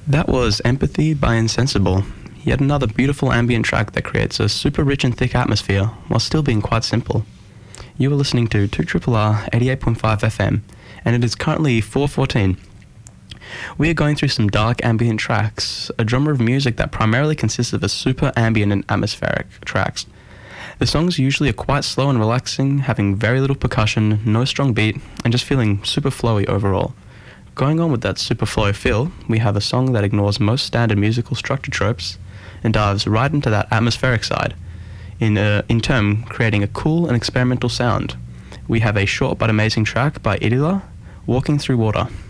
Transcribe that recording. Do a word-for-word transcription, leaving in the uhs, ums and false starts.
That was Empathy by Insensible, yet another beautiful ambient track that creates a super rich and thick atmosphere while still being quite simple. You are listening to two R R R eighty-eight point five F M, and it is currently four fourteen. We are going through some dark ambient tracks, a genre of music that primarily consists of a super ambient and atmospheric tracks. The songs usually are quite slow and relaxing, having very little percussion, no strong beat, and just feeling super flowy overall. Going on with that super flow feel, we have a song that ignores most standard musical structure tropes and dives right into that atmospheric side, in, uh, in turn creating a cool and experimental sound. We have a short but amazing track by Idila, Walking Through Water.